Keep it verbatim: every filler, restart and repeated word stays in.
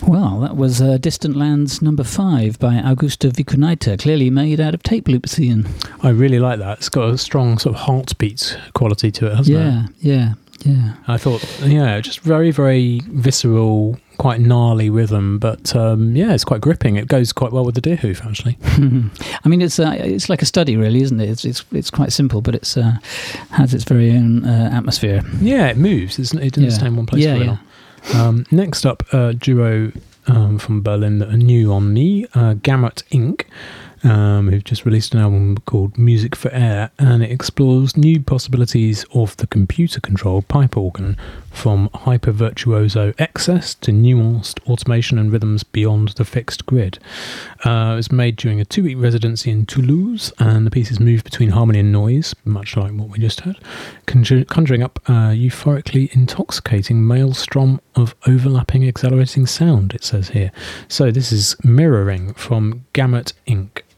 Well, that was uh, Distant Lands number five by Augusto Vicunaita, clearly made out of tape loops, Ian. I really like that. It's got a strong sort of heartbeat quality to it, hasn't yeah, it? Yeah, yeah, yeah. I thought, yeah, just very, very visceral, quite gnarly rhythm, but um, yeah, it's quite gripping. It goes quite well with the Deerhoof, actually. I mean, it's uh, it's like a study, really, isn't it? It's it's, it's quite simple, but it's uh, has its very own uh, atmosphere. Yeah, it moves. It's, it doesn't yeah. stay in one place yeah, for yeah. long. Um, next up, a duo um, from Berlin that are new on me, uh, Gamut Incorporated, um, who've just released an album called Music for Air, and it explores new possibilities of the computer-controlled pipe organ, from hyper-virtuoso excess to nuanced automation and rhythms beyond the fixed grid. Uh, it was made during a two-week residency in Toulouse, and the pieces move between harmony and noise, much like what we just heard, conjur- conjuring up a euphorically intoxicating maelstrom of overlapping, accelerating sound, it says here. So this is Mirroring from Gamut Incorporated.